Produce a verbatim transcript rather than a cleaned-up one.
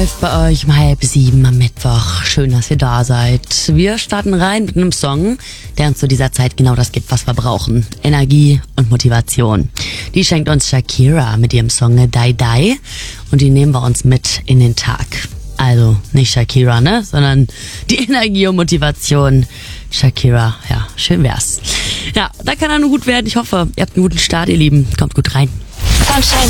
Bei euch um halb sieben am Mittwoch. Schön, dass ihr da seid. Wir starten rein mit einem Song, der uns zu dieser Zeit genau das gibt, was wir brauchen. Energie und Motivation. Die schenkt uns Shakira mit ihrem Song Die Die und die nehmen wir uns mit in den Tag. Also nicht Shakira, ne, sondern die Energie und Motivation. Shakira, ja, schön wär's. Ja, da kann er nur gut werden. Ich hoffe, ihr habt einen guten Start, ihr Lieben. Kommt gut rein. Sunshine